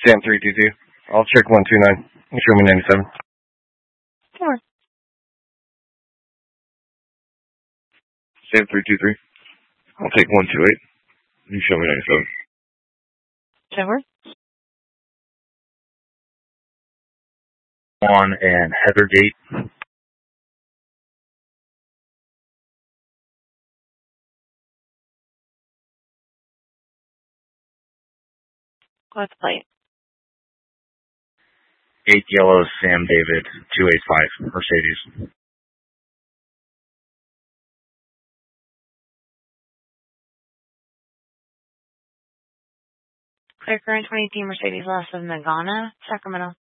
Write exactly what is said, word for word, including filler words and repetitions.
Sam three two two. I'll check one two nine. You show me ninety-seven. Sure. Sam three two three. I'll take one two eight. You show me ninety-seven. Sure. On and Heathergate. What's the plate? Eight yellow Sam David two eight five Mercedes. Clear current twenty-two Mercedes Less of Nagana, Sacramento.